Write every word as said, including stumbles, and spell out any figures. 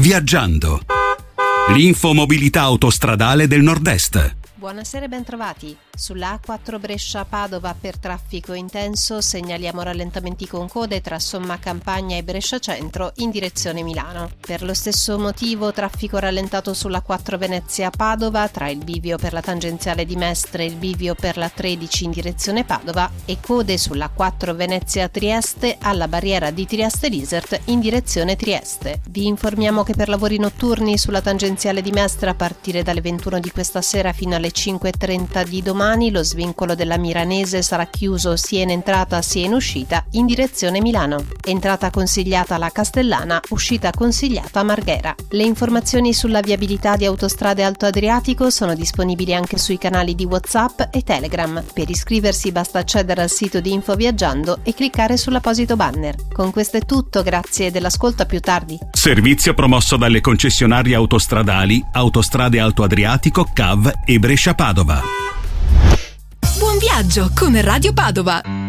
Viaggiando. L'info mobilità autostradale del Nord-Est. Buonasera e ben trovati. Sulla A quattro Brescia-Padova per traffico intenso segnaliamo rallentamenti con code tra Somma Campagna e Brescia Centro in direzione Milano. Per lo stesso motivo traffico rallentato sulla quattro Venezia-Padova tra il bivio per la tangenziale di Mestre e il bivio per la tredici in direzione Padova e code sulla quattro Venezia-Trieste alla barriera di Trieste-Lisert in direzione Trieste. Vi informiamo che per lavori notturni sulla tangenziale di Mestre a partire dalle ventuno di questa sera fino alle cinque e trenta di domani lo svincolo della Miranese sarà chiuso sia in entrata sia in uscita in direzione Milano. Entrata consigliata alla Castellana, uscita consigliata a Marghera. Le informazioni sulla viabilità di Autostrade Alto Adriatico sono disponibili anche sui canali di WhatsApp e Telegram. Per iscriversi basta accedere al sito di Info Viaggiando e cliccare sull'apposito banner. Con questo è tutto, grazie dell'ascolto, a più tardi. Servizio promosso dalle concessionarie autostradali Autostrade Alto Adriatico, C A V e Brescia Padova. Buon viaggio con Radio Padova.